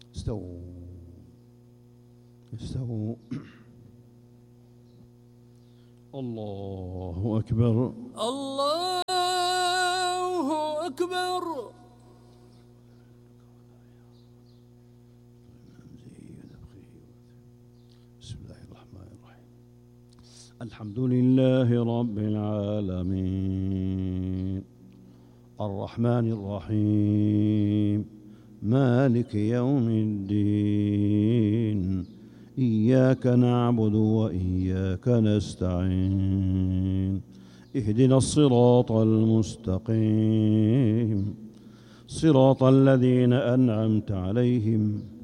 استووا. الله أكبر. الله أكبر. بسم الله الرحمن الرحيم. الحمد لله رب العالمين الرحمن الرحيم مالك يوم الدين إياك نعبد وإياك نستعين اهدنا الصراط المستقيم صراط الذين أنعمت عليهم